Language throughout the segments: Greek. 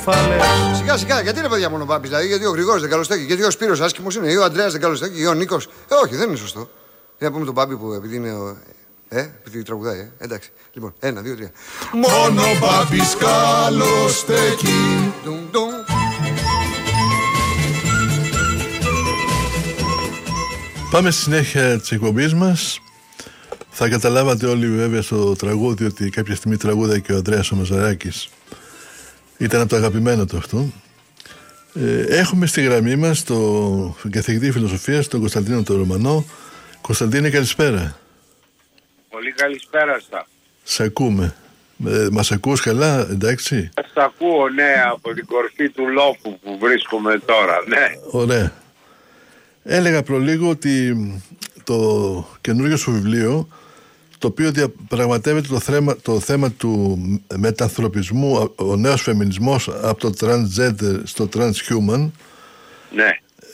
κεφάλες. Σιγά σιγά, γιατί είναι παιδιά μόνο Μπάμπης, δηλαδή, γιατί ο Γρηγόρης δεν καλοστέκει, γιατί ο Σπύρος άσχημος είναι, ή ο Ανδρέας δεν καλοστέκει, ή ο Νίκος. Όχι, δεν είναι σωστό. Για να πούμε τον Μπάμπη που επειδή είναι ο. Επειδή τραγουδάει, εντάξει. Λοιπόν, 1, 2, 3. Μόνο Μπάμπης καλοστέκει. Πάμε στη συνέχεια της εκπομπής μας. Θα καταλάβατε όλοι βέβαια στο τραγούδι ότι κάποια στιγμή τραγούδα και ο Ανδρέας ο Μαζαράκης. Ήταν από το αγαπημένο του αυτό. Έχουμε στη γραμμή μας τον καθηγητή φιλοσοφίας, τον Κωνσταντίνο τον Ρωμανό. Κωνσταντίνε, καλησπέρα. Πολύ καλησπέρα σας. Σ' ακούμε. Μας ακούς καλά, εντάξει? Σας ακούω, ναι, από την κορφή του λόφου που βρίσκομαι τώρα, ναι. Ωραία. Έλεγα προλίγο ότι το καινούργιο σου βιβλίο, το οποίο διαπραγματεύεται το θέμα του μετανθρωπισμού, ο νέος φεμινισμός από το transgender στο transhuman, ναι.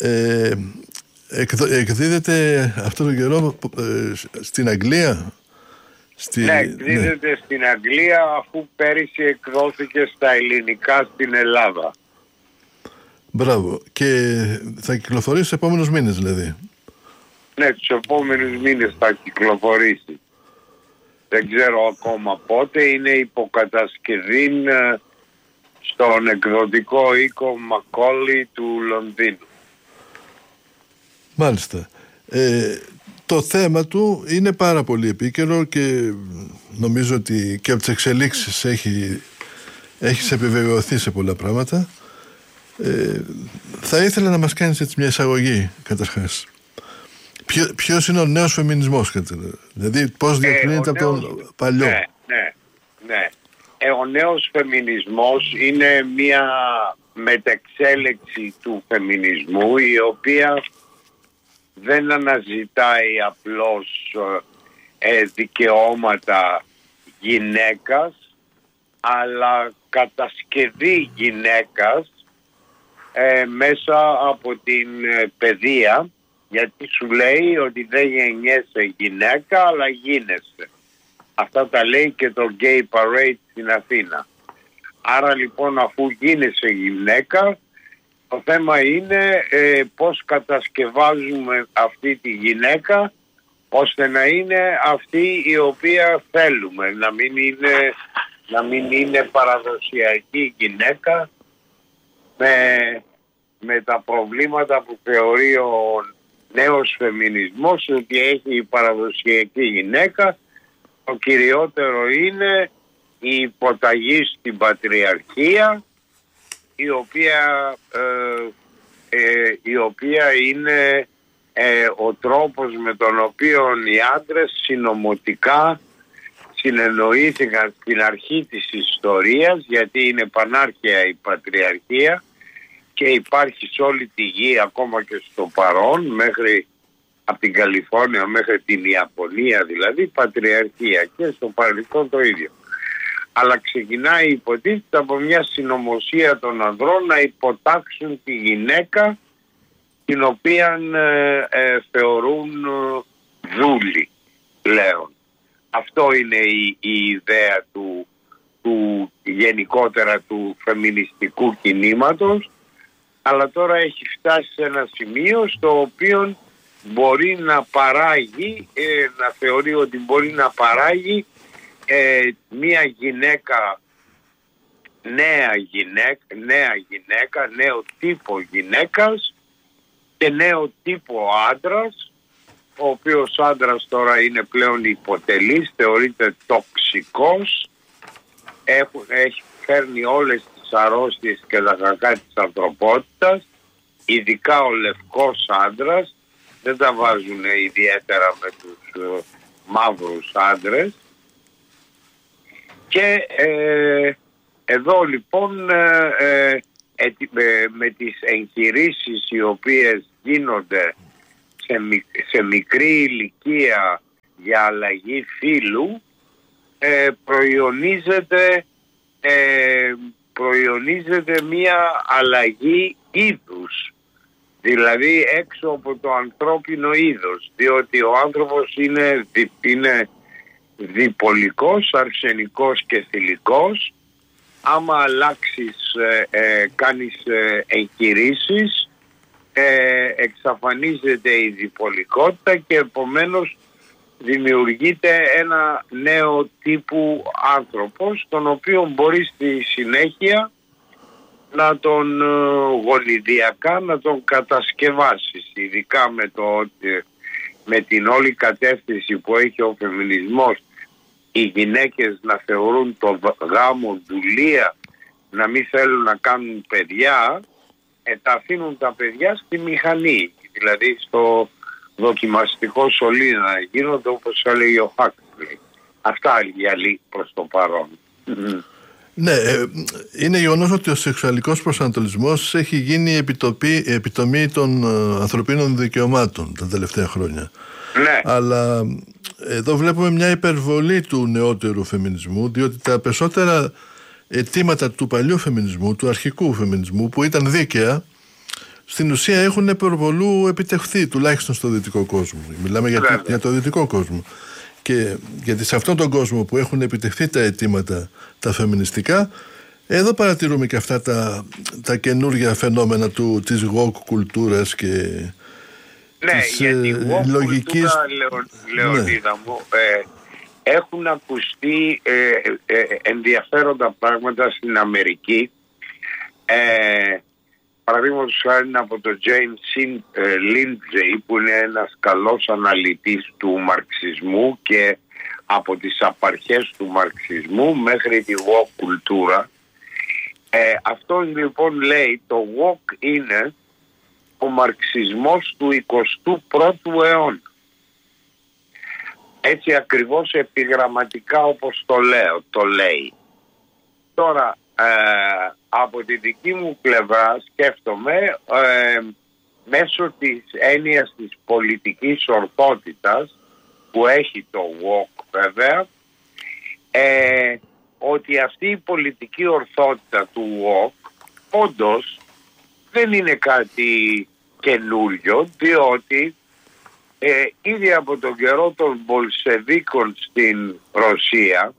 Εκδίδεται αυτόν τον καιρό στην Αγγλία. Ναι, εκδίδεται στην Αγγλία, αφού πέρυσι εκδόθηκε στα ελληνικά στην Ελλάδα. Μπράβο. Και θα κυκλοφορήσει στους επόμενους μήνες δηλαδή. Ναι, τους επόμενους μήνες θα κυκλοφορήσει. Δεν ξέρω ακόμα πότε. Είναι υποκατασκευή στον εκδοτικό οίκο Μακόλι του Λονδίνου. Μάλιστα. Το θέμα του είναι πάρα πολύ επίκαιρο και νομίζω ότι και από τις εξελίξεις έχεις επιβεβαιωθεί σε πολλά πράγματα. Θα ήθελα να μας κάνεις έτσι μια εισαγωγή καταρχάς. Ποιος είναι ο νέος φεμινισμός, δηλαδή πώς διακρίνεται από τον παλιό? Ναι. Ο νέος φεμινισμός είναι μια μετεξέλεξη του φεμινισμού, η οποία δεν αναζητάει απλώς δικαιώματα γυναίκας, αλλά κατασκευή γυναίκας μέσα από την παιδεία, γιατί σου λέει ότι δεν γεννιέσαι γυναίκα αλλά γίνεσαι. Αυτά τα λέει και το Gay Parade στην Αθήνα. Άρα λοιπόν, αφού γίνεσαι γυναίκα, το θέμα είναι πώς κατασκευάζουμε αυτή τη γυναίκα ώστε να είναι αυτή η οποία θέλουμε, να μην είναι παραδοσιακή γυναίκα με τα προβλήματα που θεωρεί ο νέος φεμινισμός ότι έχει η παραδοσιακή γυναίκα. Το κυριότερο είναι η υποταγή στην πατριαρχία, η οποία είναι ο τρόπος με τον οποίο οι άντρες συνωμοτικά συνεννοήθηκαν στην αρχή της ιστορίας, γιατί είναι πανάρχαια η πατριαρχία και υπάρχει σε όλη τη γη, ακόμα και στο παρόν, μέχρι από την Καλιφόρνια μέχρι την Ιαπωνία δηλαδή, πατριαρχία, και στο παρελθόν το ίδιο. Αλλά ξεκινάει υποτίθεται από μια συνωμοσία των ανδρών να υποτάξουν τη γυναίκα, την οποία θεωρούν δούλη πλέον. Αυτό είναι η ιδέα του γενικότερα του φεμινιστικού κινήματος, αλλά τώρα έχει φτάσει σε ένα σημείο στο οποίο μπορεί να παράγει, να θεωρεί ότι μπορεί να παράγει μία γυναίκα, νέο τύπο γυναίκας και νέο τύπο άντρας, ο οποίος άντρας τώρα είναι πλέον υποτελής, θεωρείται τοξικός, φέρνει όλες τις αρρώστιες και τα κακά της ανθρωπότητας, ειδικά ο λευκός άντρας, δεν τα βάζουν ιδιαίτερα με τους μαύρους άντρες. Και εδώ λοιπόν με τις εγχειρήσεις οι οποίες γίνονται σε μικρή για αλλαγή φύλου, προϊονίζεται μία αλλαγή είδους, δηλαδή έξω από το ανθρώπινο είδος, διότι ο άνθρωπος είναι διπολικός, αρσενικός και θηλυκός, άμα αλλάξεις, κάνεις εγχειρήσεις, εξαφανίζεται η διπολικότητα και επομένως δημιουργείται ένα νέο τύπου άνθρωπος, τον οποίο μπορεί στη συνέχεια να τον γονιδιακά να τον κατασκευάσεις, ειδικά με την όλη κατεύθυνση που έχει ο φεμινισμός, οι γυναίκες να θεωρούν το γάμο δουλεία, να μην θέλουν να κάνουν παιδιά, τα αφήνουν τα παιδιά στη μηχανή, δηλαδή στο δοκιμαστικό σωλήνα, γίνονται όπως έλεγε ο Χάξλι. Αυτά για προς το παρόν. Ναι, είναι γεγονός ότι ο σεξουαλικός προσανατολισμός έχει γίνει επιτομή των ανθρωπίνων δικαιωμάτων τα τελευταία χρόνια. Ναι. Αλλά εδώ βλέπουμε μια υπερβολή του νεότερου φεμινισμού, διότι τα περισσότερα αιτήματα του παλιού φεμινισμού, του αρχικού φεμινισμού, που ήταν δίκαια, στην ουσία έχουν προβολού επιτευχθεί, τουλάχιστον στο δυτικό κόσμο. Μιλάμε για το δυτικό κόσμο. Και γιατί σε αυτόν τον κόσμο που έχουν επιτευχθεί τα αιτήματα τα φεμινιστικά, εδώ παρατηρούμε και αυτά τα καινούργια φαινόμενα της woke κουλτούρας και της λογικής... Λεωνίδα μου, έχουν ακουστεί ενδιαφέροντα πράγματα στην Αμερική. Παραδείγματος χάρη από τον James Lindsay, που είναι ένας καλός αναλυτής του μαρξισμού και από τις απαρχές του μαρξισμού μέχρι τη woke κουλτούρα. Αυτός λοιπόν λέει το woke είναι ο μαρξισμός του 21ου αιώνα. Έτσι ακριβώς επιγραμματικά όπως το λέει. Τώρα από τη δική μου πλευρά σκέφτομαι μέσω της έννοιας της πολιτικής ορθότητας που έχει το woke βέβαια, ότι αυτή η πολιτική ορθότητα του woke όντως δεν είναι κάτι καινούριο, διότι ήδη από τον καιρό των Μπολσεβίκων στην Ρωσία,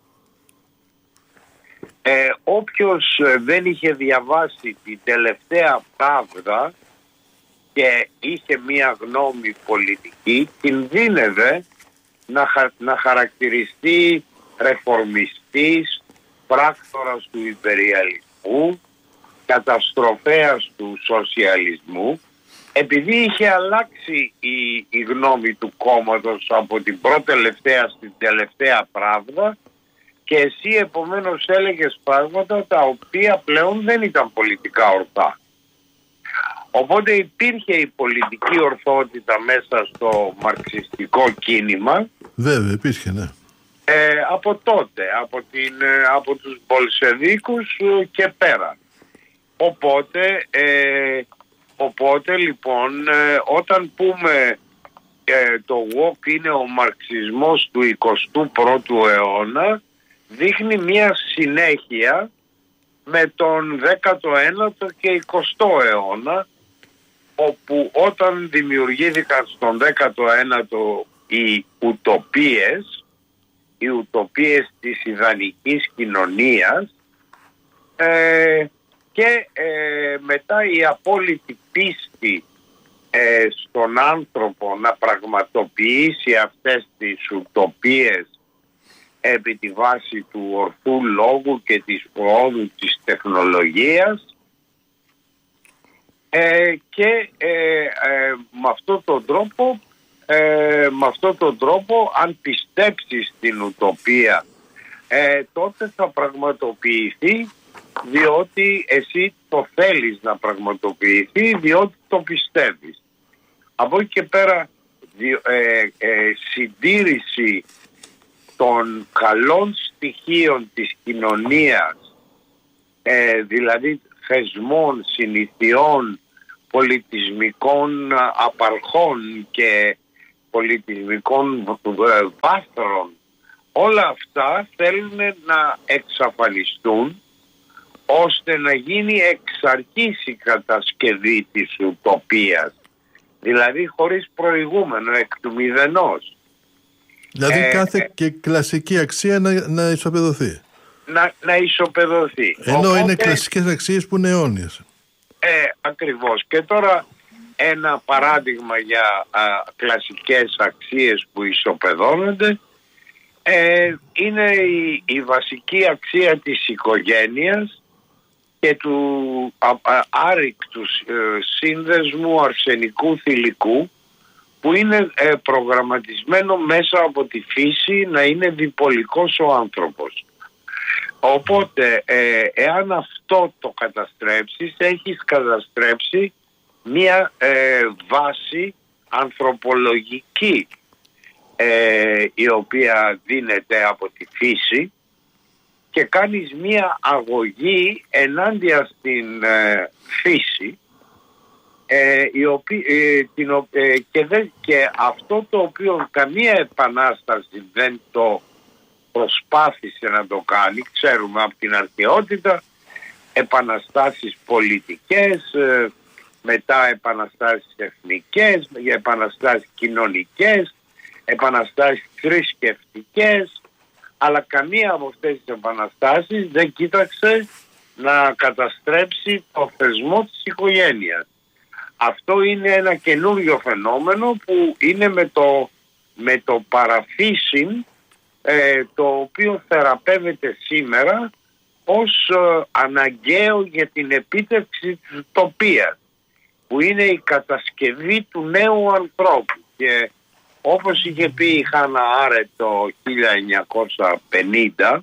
όποιος δεν είχε διαβάσει την τελευταία Pravda και είχε μία γνώμη πολιτική, κινδύνευε να χαρακτηριστεί ρεφορμιστής, πράκτορας του υπεριαλισμού, καταστροφέας του σοσιαλισμού, επειδή είχε αλλάξει η γνώμη του κόμματος από την πρώτη-τελευταία στην τελευταία Pravda, και εσύ επομένως έλεγες πράγματα τα οποία πλέον δεν ήταν πολιτικά ορθά. Οπότε υπήρχε η πολιτική ορθότητα μέσα στο μαρξιστικό κίνημα. Βέβαια υπήρχε, ναι. Από τότε, από τους Μπολσεβίκους και πέρα. Οπότε λοιπόν όταν πούμε το woke είναι ο μαρξισμός του 21ου αιώνα, δείχνει μια συνέχεια με τον 19ο και 20ο αιώνα, όπου όταν δημιουργήθηκαν στον 19ο οι ουτοπίες της ιδανικής κοινωνίας, και μετά η απόλυτη πίστη στον άνθρωπο να πραγματοποιήσει αυτές τις ουτοπίες επί τη βάση του ορθού λόγου και της προόδου της τεχνολογίας, και με αυτόν τον τρόπο αν πιστέψεις στην ουτοπία, τότε θα πραγματοποιηθεί, διότι εσύ το θέλεις να πραγματοποιηθεί, διότι το πιστεύεις. Από εκεί και πέρα συντήρηση των καλών στοιχείων της κοινωνίας, δηλαδή θεσμών, συνηθιών, πολιτισμικών απαρχών και πολιτισμικών βάθρων, όλα αυτά θέλουν να εξαφανιστούν, ώστε να γίνει εξ αρχής η κατασκευή της ουτοπίας, δηλαδή χωρίς προηγούμενο, εκ του μηδενός. Δηλαδή κάθε και κλασική αξία να ισοπεδωθεί. να ισοπεδωθεί. Ενώ οπότε, είναι κλασικές αξίες που είναι αιώνιες. Ακριβώς. Και τώρα ένα παράδειγμα για κλασικές αξίες που ισοπεδώνονται είναι η βασική αξία της οικογένειας και του άρρηκτου σύνδεσμου αρσενικού θηλυκού, που είναι προγραμματισμένο μέσα από τη φύση να είναι διπολικός ο άνθρωπος. Οπότε εάν αυτό το καταστρέψεις, έχεις καταστρέψει μία βάση ανθρωπολογική η οποία δίνεται από τη φύση, και κάνεις μία αγωγή ενάντια στην φύση, και αυτό το οποίο καμία επανάσταση δεν το προσπάθησε να το κάνει. Ξέρουμε από την αρχαιότητα επαναστάσεις πολιτικές, μετά επαναστάσεις εθνικές, επαναστάσεις κοινωνικές, επαναστάσεις θρησκευτικές, αλλά καμία από αυτές τις επαναστάσεις δεν κοίταξε να καταστρέψει το θεσμό της οικογένειας. Αυτό είναι ένα καινούριο φαινόμενο που είναι με το παραφύσιν, το οποίο θεραπεύεται σήμερα ως αναγκαίο για την επίτευξη της ουτοπίας, που είναι η κατασκευή του νέου ανθρώπου. Και όπως είχε πει η Χάνα Άρετ το 1950,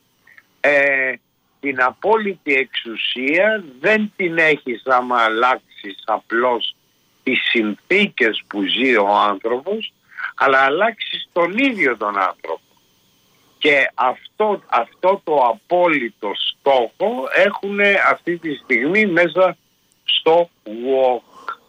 την απόλυτη εξουσία δεν την έχεις άμα αλλάξεις απλώς τις συνθήκες που ζει ο άνθρωπος, αλλά αλλάξεις τον ίδιο τον άνθρωπο. Και αυτό το απόλυτο στόχο έχουν αυτή τη στιγμή μέσα στο WOC.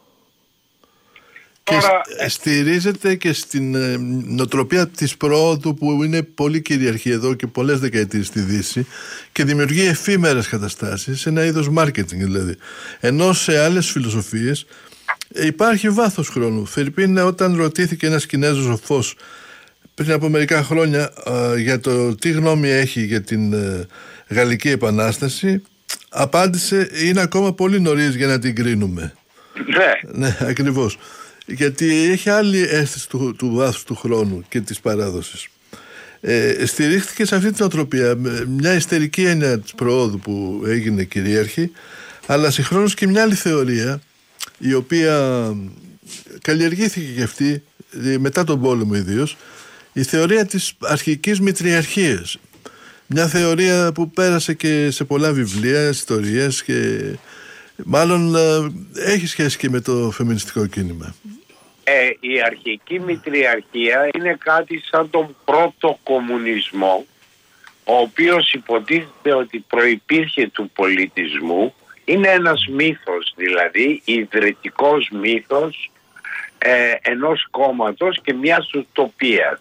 Και στηρίζεται και στην νοοτροπία της προόδου, που είναι πολύ κυριαρχή εδώ και πολλές δεκαετίες στη Δύση, και δημιουργεί εφήμερες καταστάσεις, ένα είδος marketing δηλαδή. Ενώ σε άλλες φιλοσοφίες υπάρχει βάθος χρόνου. Φερρυπίν, όταν ρωτήθηκε ένας Κινέζος σοφός πριν από μερικά χρόνια για το τι γνώμη έχει για την Γαλλική Επανάσταση, απάντησε: είναι ακόμα πολύ νωρίς για να την κρίνουμε. Ναι, ακριβώς. Γιατί έχει άλλη αίσθηση του βάθους του χρόνου και της παράδοσης. Στηρίχθηκε σε αυτή την οτροπία μια ιστερική έννοια της προόδου που έγινε κυρίαρχη, αλλά συγχρόνως και μια άλλη θεωρία, η οποία καλλιεργήθηκε και αυτή μετά τον πόλεμο ιδίως, η θεωρία της αρχικής μητριαρχίας. Μια θεωρία που πέρασε και σε πολλά βιβλία, ιστορίες, και μάλλον έχει σχέση και με το φεμινιστικό κίνημα. Η αρχική μητριαρχία είναι κάτι σαν τον πρώτο κομμουνισμό, ο οποίος υποτίθεται ότι προϋπήρχε του πολιτισμού. Είναι ένας μύθος, δηλαδή ιδρυτικός μύθος ενός κόμματος και μιας ουτοπίας.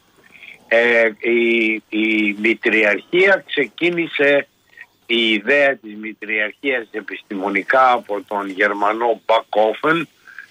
Η μητριαρχία ξεκίνησε, η ιδέα της μητριαρχίας επιστημονικά, από τον Γερμανό Μπακόφεν,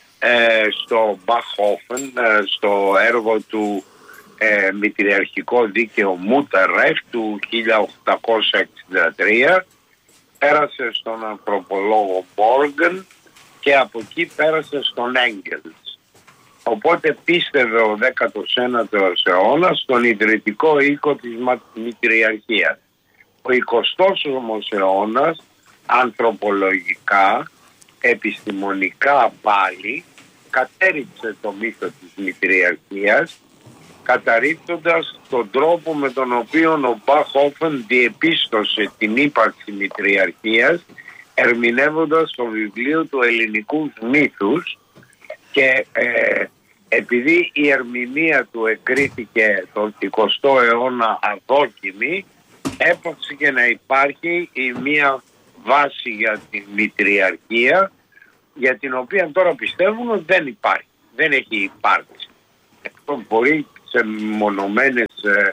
στο έργο του μητριαρχικό δίκαιο Μούτερρεφ του 1863, πέρασε στον ανθρωπολόγο Μόργαν και από εκεί πέρασε στον Έγγελς. Οπότε πίστευε ο 19ος αιώνας στον ιδρυτικό οίκο της μητριαρχίας. Ο 20ος όμως αιώνας ανθρωπολογικά, επιστημονικά πάλι, κατέριψε το μύθο της μητριαρχίας, καταρρίπτοντας τον τρόπο με τον οποίο ο Μπαχόφεν διεπίστωσε την ύπαρξη μητριαρχίας, ερμηνεύοντας το βιβλίο του ελληνικού μύθους, και επειδή η ερμηνεία του εκκρίθηκε τον 20ο αιώνα αδόκιμη, έπαψε και να υπάρχει μία βάση για την μητριαρχία, για την οποία τώρα πιστεύουν ότι δεν υπάρχει, δεν έχει υπάρξει. Αυτό μπορεί σε μονομένες,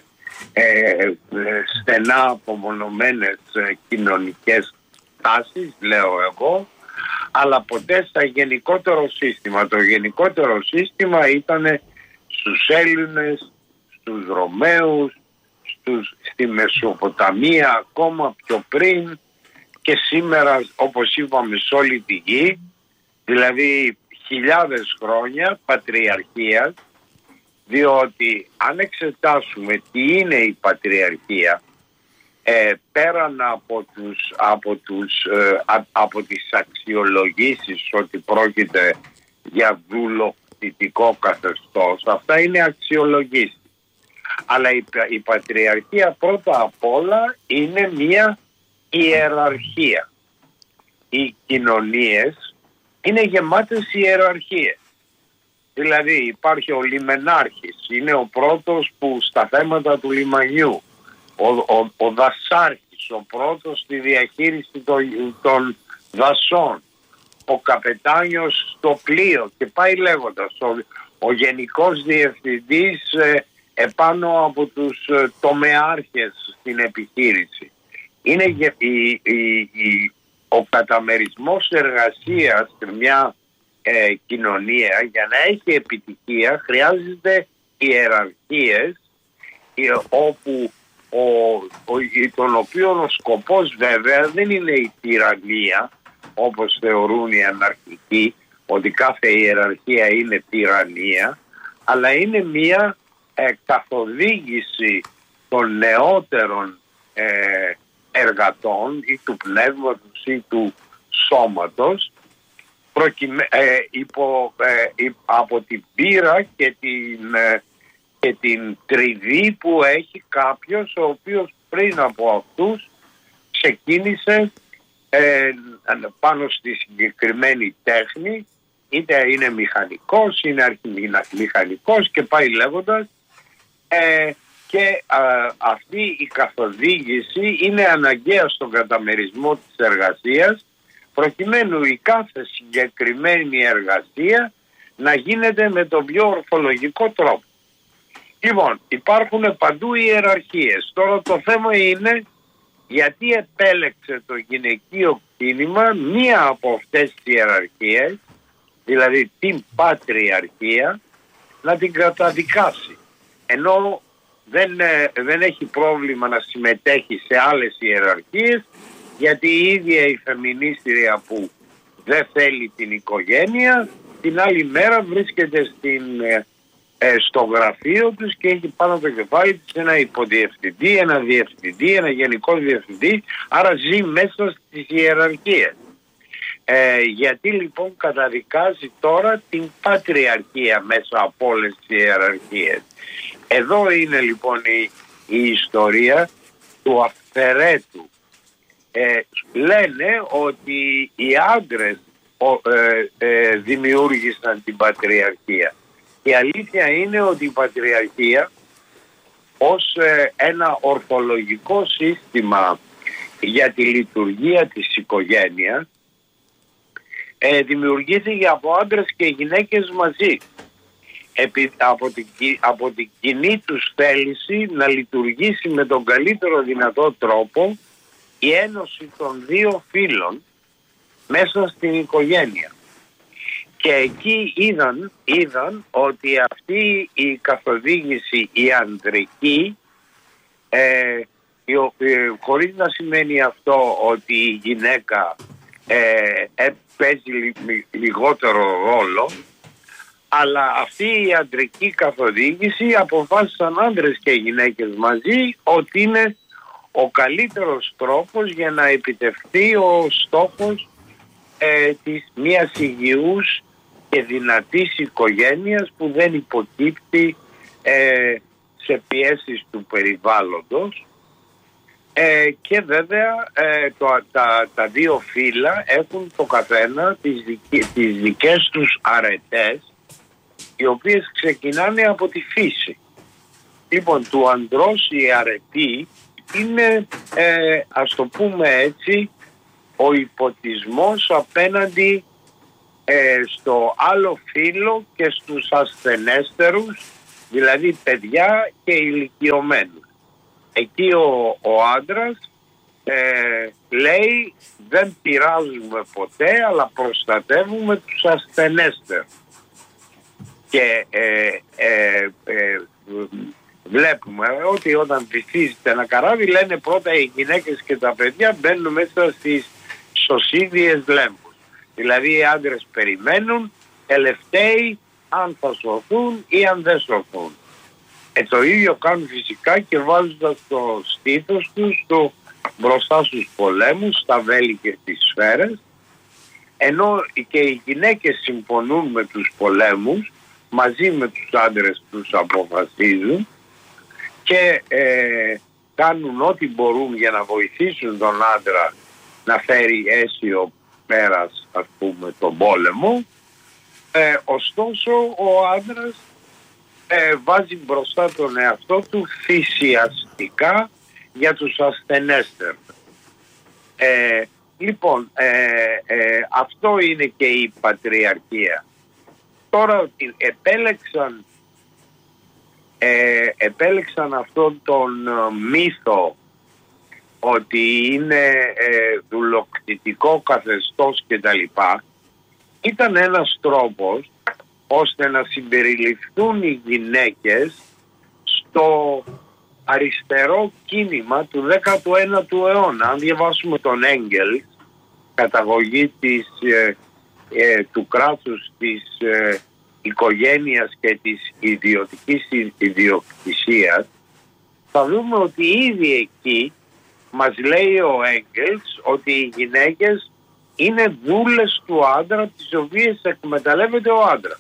στενά απομονωμένες κοινωνικές τάσεις, λέω εγώ, αλλά ποτέ στα γενικότερο σύστημα. Το γενικότερο σύστημα ήταν στους Έλληνες, στους Ρωμαίους, στη Μεσοποταμία ακόμα πιο πριν και σήμερα, όπως είπαμε, σε όλη τη γη, δηλαδή χιλιάδες χρόνια πατριαρχίας, διότι αν εξετάσουμε τι είναι η πατριαρχία, πέραν από τις αξιολογήσεις ότι πρόκειται για δουλοκτητικό καθεστώς, αυτά είναι αξιολογήσεις. Αλλά η πατριαρχία πρώτα απ' όλα είναι μια ιεραρχία. Οι κοινωνίες είναι γεμάτες ιεραρχίες. Δηλαδή υπάρχει ο λιμενάρχης, είναι ο πρώτος που στα θέματα του λιμανιού. Ο δασάρχης, ο πρώτος στη διαχείριση των δασών. Ο καπετάνιος στο πλοίο και πάει λέγοντας. Ο γενικός διευθυντής επάνω από τους τομεάρχες στην επιχείρηση. Είναι ο καταμερισμός εργασίας σε μια κοινωνία, για να έχει επιτυχία χρειάζεται ιεραρχίες, όπου τον οποίο ο σκοπός βέβαια δεν είναι η τυραννία, όπως θεωρούν οι αναρχικοί, ότι κάθε ιεραρχία είναι τυραννία, αλλά είναι μια καθοδήγηση των νεότερων εργατών ή του πνεύματος ή του σώματος από την πείρα και την τριβή που έχει κάποιος ο οποίος πριν από αυτούς ξεκίνησε πάνω στη συγκεκριμένη τέχνη, είτε είναι μηχανικός, είναι αρχιμηχανικός και πάει λέγοντας, και αυτή η καθοδήγηση είναι αναγκαία στον καταμερισμό της εργασίας, προκειμένου η κάθε συγκεκριμένη εργασία να γίνεται με τον πιο ορθολογικό τρόπο. Λοιπόν, υπάρχουν παντού ιεραρχίες. Τώρα το θέμα είναι γιατί επέλεξε το γυναικείο κίνημα μία από αυτές τις ιεραρχίες, δηλαδή την πατριαρχία, να την καταδικάσει. Ενώ δεν έχει πρόβλημα να συμμετέχει σε άλλες ιεραρχίες, γιατί η ίδια η φεμινίστρια που δεν θέλει την οικογένεια, την άλλη μέρα βρίσκεται στο γραφείο τους και έχει πάνω το κεφάλι της ένα υποδιευθυντή, ένα διευθυντή, ένα γενικό διευθυντή, άρα ζει μέσα στις ιεραρχίες. Γιατί λοιπόν καταδικάζει τώρα την πατριαρχία μέσα από όλες τις ιεραρχίες. Εδώ είναι λοιπόν η ιστορία του αυθαιρέτου. Λένε ότι οι άντρες δημιούργησαν την πατριαρχία. Η αλήθεια είναι ότι η πατριαρχία ως ένα ορθολογικό σύστημα για τη λειτουργία της οικογένειας δημιουργήθηκε από άντρες και γυναίκες μαζί, από την κοινή τους θέληση να λειτουργήσει με τον καλύτερο δυνατό τρόπο η ένωση των δύο φύλων μέσα στην οικογένεια. Και εκεί είδαν ότι αυτή η καθοδήγηση η ανδρική, χωρίς να σημαίνει αυτό ότι η γυναίκα παίζει λιγότερο ρόλο, αλλά αυτή η ανδρική καθοδήγηση αποφάσισαν άντρες και γυναίκες μαζί ότι είναι ο καλύτερος τρόπος για να επιτευχθεί ο στόχος της μιας υγιούς και δυνατής οικογένειας που δεν υποκύπτει σε πιέσεις του περιβάλλοντος, και βέβαια τα δύο φύλλα έχουν το καθένα τις δικές τους αρετές, οι οποίες ξεκινάνε από τη φύση. Λοιπόν, του ανδρός η αρετή είναι, ας το πούμε έτσι, ο υποτισμός απέναντι στο άλλο φύλο και στους ασθενέστερους, δηλαδή παιδιά και ηλικιωμένους. Εκεί ο άντρας λέει δεν πειράζουμε ποτέ, αλλά προστατεύουμε τους ασθενέστερους. Και βλέπουμε ότι όταν βυθίζεται ένα καράβι, λένε πρώτα οι γυναίκες και τα παιδιά μπαίνουν μέσα στις σωσίδιες λέμβους. Δηλαδή οι άντρες περιμένουν τελευταίοι αν θα σωθούν ή αν δεν σωθούν. Το ίδιο κάνουν φυσικά και βάζοντας το στήθος τους μπροστά στους πολέμους, στα βέλη και στις σφαίρες, ενώ και οι γυναίκες συμφωνούν με τους πολέμους, μαζί με τους άντρες τους αποφασίζουν και κάνουν ό,τι μπορούν για να βοηθήσουν τον άντρα να φέρει αίσιο πέρας, ας πούμε, τον πόλεμο. Ωστόσο ο άντρας βάζει μπροστά τον εαυτό του θυσιαστικά για τους ασθενέστερους. Λοιπόν, αυτό είναι και η πατριαρχία. Τώρα ότι επέλεξαν αυτόν τον μύθο ότι είναι δουλοκτητικό καθεστώς κτλ. Ήταν ένας τρόπος ώστε να συμπεριληφθούν οι γυναίκες στο αριστερό κίνημα του 19ου αιώνα. Αν διαβάσουμε τον Έγγελ, καταγωγή του κράτους, της οικογένειας και της ιδιωτικής ιδιοκτησίας, θα δούμε ότι ήδη εκεί μας λέει ο Έγγελς ότι οι γυναίκες είναι δούλες του άντρα, τις οποίες εκμεταλλεύεται ο άντρας.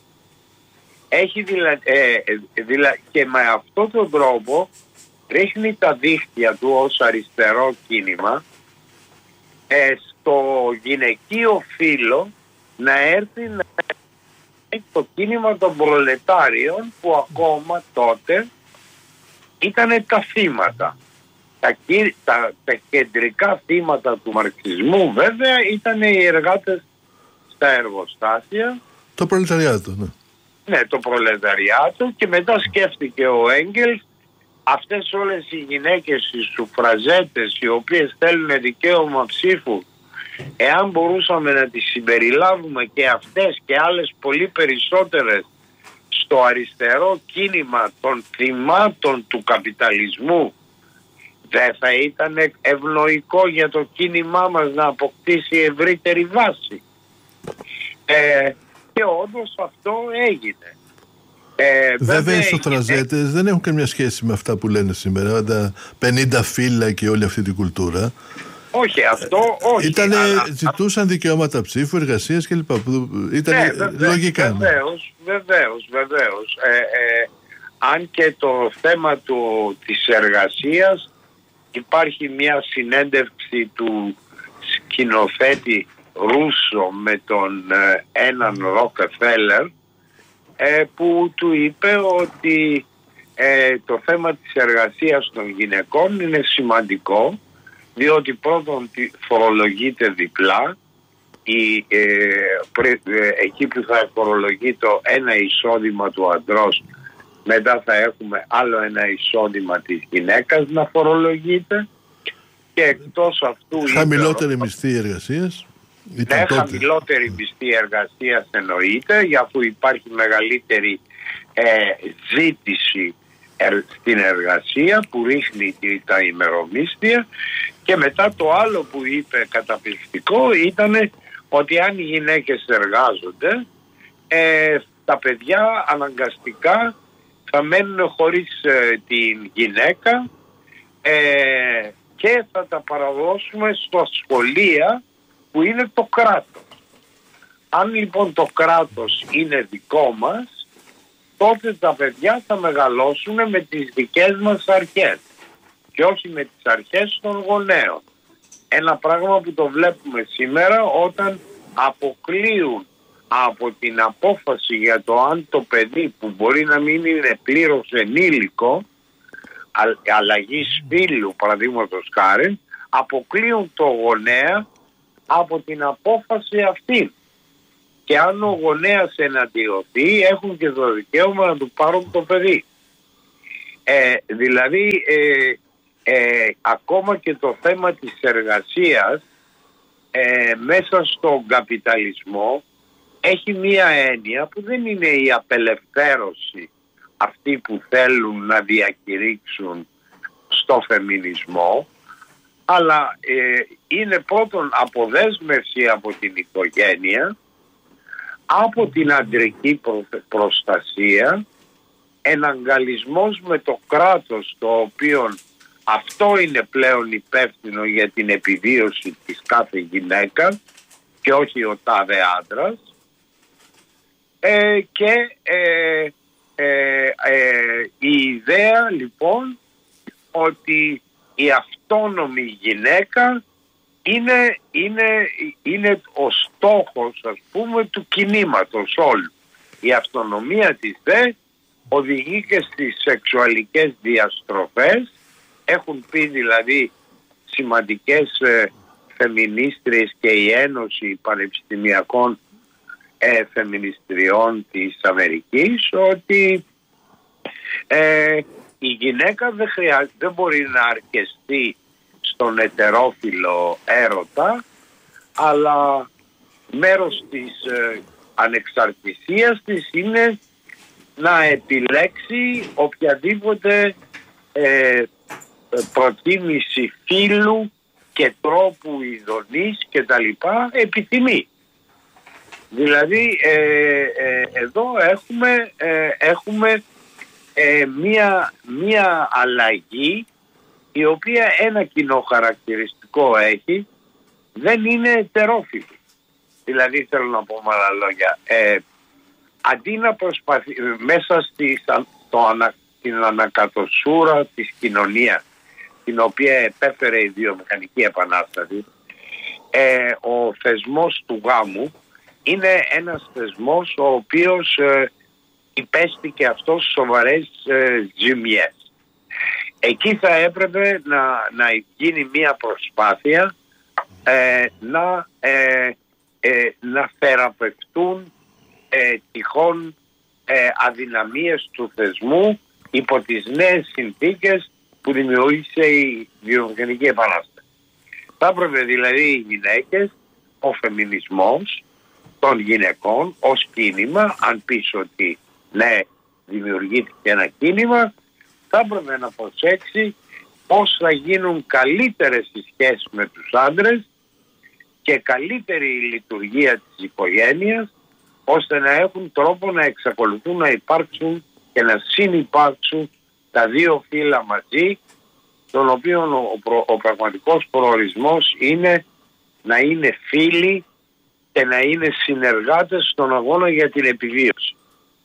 Και με αυτόν τον τρόπο ρίχνει τα δίχτυα του ως αριστερό κίνημα στο γυναικείο φύλο να έρθει να έχει το κίνημα των προλετάριων, που ακόμα τότε ήταν τα θύματα. Τα κεντρικά θύματα του μαρξισμού βέβαια ήταν οι εργάτες στα εργοστάσια. Το προλεταριάτο, ναι. Ναι, το προλεταριάτο, και μετά σκέφτηκε ο Έγγελς αυτές όλες οι γυναίκες, οι σουφραζέτες, οι οποίες θέλουν δικαίωμα ψήφου, εάν μπορούσαμε να τις συμπεριλάβουμε και αυτές και άλλες πολύ περισσότερες στο αριστερό κίνημα των θυμάτων του καπιταλισμού, δεν θα ήταν ευνοϊκό για το κίνημά μας να αποκτήσει ευρύτερη βάση? Και όντως αυτό έγινε. Βέβαια οι σοφραζέτες δεν έχουν καμιά σχέση με αυτά που λένε σήμερα, τα 50 φύλλα και όλη αυτή την κουλτούρα. Όχι, αυτό όχι. Ζητούσαν δικαιώματα ψήφου, εργασίας κλπ. Ήταν λογικά. Βεβαίως. Αν και το θέμα της εργασίας, υπάρχει μια συνέντευξη του σκηνοθέτη Ρούσο με τον έναν Ροκεφέλερ, που του είπε ότι το θέμα της εργασίας των γυναικών είναι σημαντικό, διότι πρώτον φορολογείται διπλά, εκεί που θα φορολογεί το ένα εισόδημα του αντρός, μετά θα έχουμε άλλο ένα εισόδημα της γυναίκας να φορολογείται, και εκτός αυτού χαμηλότερη μισθή εργασίας. Ναι, χαμηλότερη μισθή εργασίας εννοείται, αφού υπάρχει μεγαλύτερη ζήτηση στην εργασία που ρίχνει τα ημερομίσθια. Και μετά το άλλο που είπε καταπληκτικό ήταν ότι αν οι γυναίκες εργάζονται, τα παιδιά αναγκαστικά θα μένουν χωρίς την γυναίκα και θα τα παραδώσουμε στα σχολεία που είναι το κράτος. Αν λοιπόν το κράτος είναι δικό μας, τότε τα παιδιά θα μεγαλώσουν με τις δικές μας αρχές και όχι με τις αρχές των γονέων. Ένα πράγμα που το βλέπουμε σήμερα, όταν αποκλείουν από την απόφαση για το αν το παιδί, που μπορεί να μην είναι πλήρως ενήλικο, αλλαγής φύλου παραδείγματος χάρη, αποκλείουν το γονέα από την απόφαση αυτή. Και αν ο γονέας εναντιωθεί, έχουν και το δικαίωμα να του πάρουν το παιδί. Δηλαδή ακόμα και το θέμα της εργασίας μέσα στον καπιταλισμό έχει μία έννοια που δεν είναι η απελευθέρωση αυτοί που θέλουν να διακηρύξουν στο φεμινισμό, αλλά είναι πρώτον αποδέσμευση από την οικογένεια, από την αντρική προστασία, εναγκαλισμός με το κράτος, το οποίο αυτό είναι πλέον υπεύθυνο για την επιβίωση της κάθε γυναίκας και όχι ο τάδε άντρας, και η ιδέα λοιπόν ότι η αυτόνομη γυναίκα είναι ο στόχος, ας πούμε, του κινήματος όλου. Η αυτονομία της δε οδηγεί και στις σεξουαλικές διαστροφές. Έχουν πει δηλαδή σημαντικές φεμινίστριες και η Ένωση Πανεπιστημιακών Φεμινιστριών της Αμερικής ότι η γυναίκα δεν μπορεί να αρκεστεί στον ετερόφιλο έρωτα, αλλά μέρος της ανεξαρτησίας της είναι να επιλέξει οποιαδήποτε προτίμηση φύλου και τρόπου ειδονής και τα λοιπά επιθυμεί. Δηλαδή εδώ έχουμε μία αλλαγή, η οποία ένα κοινό χαρακτηριστικό έχει, δεν είναι ετερόφιλη. Δηλαδή θέλω να πω με άλλα λόγια, αντί να προσπαθεί μέσα στην ανακατοσούρα της κοινωνίας, την οποία επέφερε η βιομηχανική επανάσταση, ο θεσμός του γάμου είναι ένας θεσμός ο οποίος υπέστη και αυτός σοβαρές ζημιές. Εκεί θα έπρεπε να γίνει μια προσπάθεια να θεραπευτούν τυχόν αδυναμίες του θεσμού υπό τις νέες συνθήκες που δημιούργησε η βιομηχανική επανάσταση. Θα έπρεπε δηλαδή οι γυναίκες, ο φεμινισμός των γυναικών ως κίνημα, αν πεις ότι ναι, δημιουργήθηκε ένα κίνημα, θα έπρεπε να προσέξει πώς θα γίνουν καλύτερες οι σχέσεις με τους άντρες και καλύτερη η λειτουργία της οικογένειας, ώστε να έχουν τρόπο να εξακολουθούν να υπάρξουν και να συνυπάρξουν τα δύο φύλλα μαζί, τον οποίο ο πραγματικός προορισμός είναι να είναι φίλοι και να είναι συνεργάτες στον αγώνα για την επιβίωση.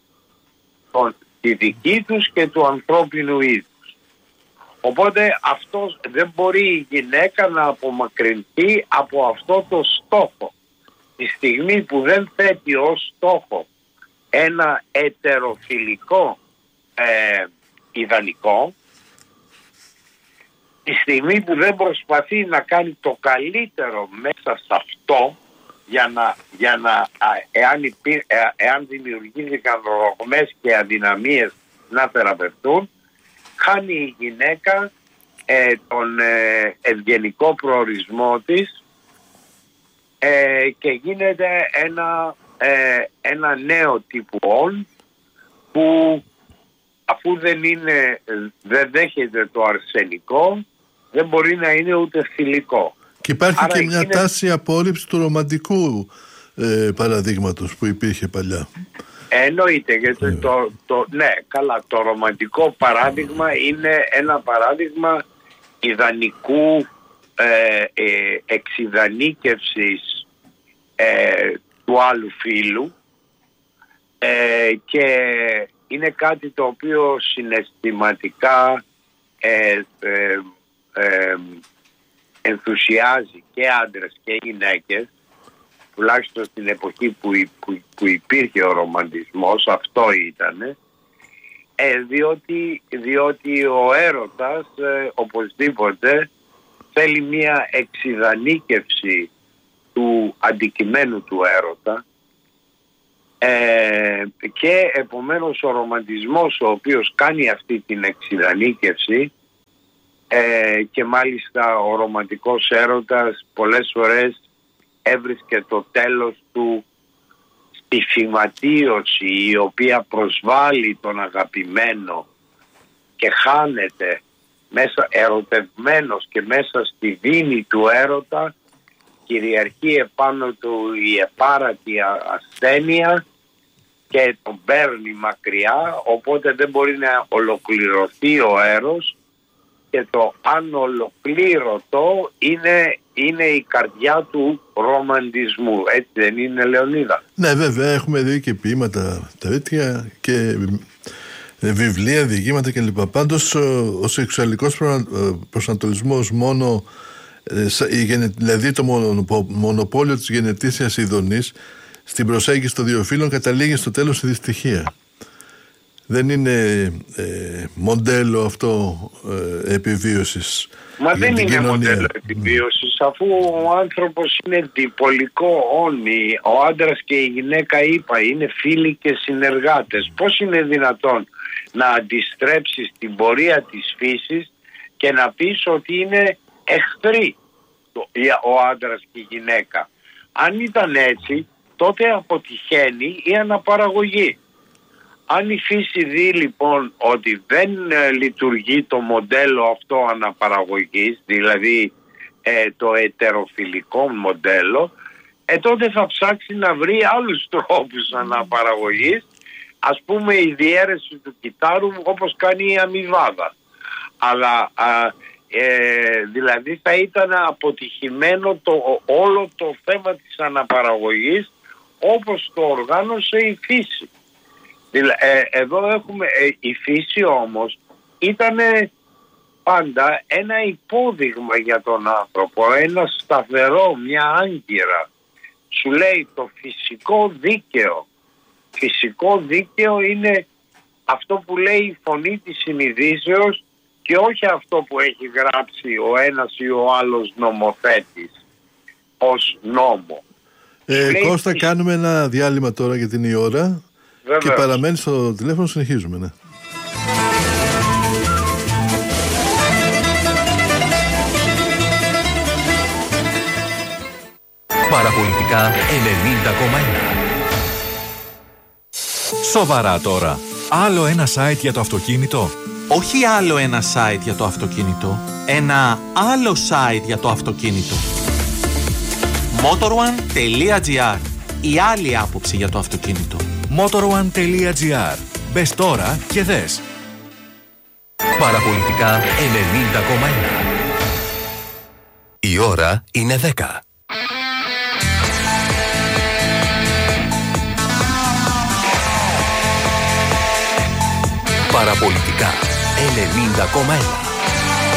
Τη δική τους και του ανθρώπινου είδους. Οπότε αυτό δεν μπορεί η γυναίκα να απομακρυνθεί από αυτό το στόχο. Τη στιγμή που δεν θέτει ως στόχο ένα ετεροφιλικό ιδανικό, τη στιγμή που δεν προσπαθεί να κάνει το καλύτερο μέσα σε αυτό, εάν δημιουργήθηκαν ρογμές και αδυναμίες να θεραπευτούν, χάνει η γυναίκα τον ευγενικό προορισμό της και γίνεται ένα νέο τύπου όν, που αφού δεν δέχεται το αρσενικό, δεν μπορεί να είναι ούτε θηλυκό. Και υπάρχει και μια τάση απόρριψη του ρομαντικού παραδείγματος που υπήρχε παλιά. Εννοείται, γιατί ναι, καλά, το ρομαντικό παράδειγμα είναι ένα παράδειγμα ιδανικού εξειδανίκευσης του άλλου φύλου, και είναι κάτι το οποίο συναισθηματικά ενθουσιάζει και άντρες και γυναίκες, τουλάχιστον στην εποχή που υπήρχε ο ρομαντισμός, αυτό ήτανε, διότι ο έρωτας οπωσδήποτε θέλει μια εξειδανίκευση του αντικειμένου του έρωτα, και επομένως ο ρομαντισμός, ο οποίος κάνει αυτή την εξειδανίκευση, και μάλιστα ο ρομαντικός έρωτας πολλές φορές έβρισκε το τέλος του τη φυματίωση η οποία προσβάλλει τον αγαπημένο και χάνεται μέσα ερωτευμένος και μέσα στη δίνη του έρωτα, κυριαρχεί επάνω του η επάρατη ασθένεια και τον παίρνει μακριά, οπότε δεν μπορεί να ολοκληρωθεί ο έρος, και το ανολοκλήρωτο είναι η καρδιά του ρομαντισμού. Έτσι δεν είναι, Λεωνίδα? Ναι, βέβαια, έχουμε δει και ποίηματα τέτοια και βιβλία, διηγήματα κλπ. Πάντως ο σεξουαλικός προσανατολισμός μόνο, δηλαδή το μονοπόλιο της γενετήσιας ειδονής στην προσέγγιση των δύο φύλων καταλήγει στο τέλος στη δυστυχία. Δεν είναι μοντέλο αυτό επιβίωσης. Μα δεν είναι κοινωνία. μοντέλο επιβίωσης, αφού ο άνθρωπος είναι διπολικό όνει, ο άντρας και η γυναίκα, είπα, είναι φίλοι και συνεργάτες. Πώς είναι δυνατόν να αντιστρέψεις την πορεία της φύσης και να πεις ότι είναι εχθροί ο άντρας και η γυναίκα? Αν ήταν έτσι, τότε αποτυχαίνει η αναπαραγωγή. Αν η φύση δει λοιπόν ότι δεν λειτουργεί το μοντέλο αυτό αναπαραγωγής, δηλαδή το ετεροφιλικό μοντέλο, τότε θα ψάξει να βρει άλλους τρόπους αναπαραγωγής, ας πούμε η διαίρεση του κυτάρου όπως κάνει η αμοιβάδα. Αλλά δηλαδή θα ήταν αποτυχημένο όλο το θέμα της αναπαραγωγής όπως το οργάνωσε η φύση. Εδώ έχουμε η φύση όμως ήταν πάντα ένα υπόδειγμα για τον άνθρωπο, ένα σταθερό, μια άγκυρα. Σου λέει το φυσικό δίκαιο. Φυσικό δίκαιο είναι αυτό που λέει η φωνή της συνειδήσεως και όχι αυτό που έχει γράψει ο ένας ή ο άλλος νομοθέτης ως νόμο. Κώστα, κάνουμε ένα διάλειμμα τώρα γιατί είναι η ώρα. Βεβαίως. Και παραμένει στο τηλέφωνο, συνεχίζουμε, ναι. Παραπολιτικά 90,1. Σοβαρά τώρα. Άλλο ένα site για το αυτοκίνητο. Όχι άλλο ένα site για το αυτοκίνητο. Ένα άλλο site για το αυτοκίνητο. Motor1.gr. Η άλλη άποψη για το αυτοκίνητο. Motor1.gr. Μπες τώρα και δες. Παραπολιτικά 90,1. Η ώρα είναι 10. Παραπολιτικά 90,1.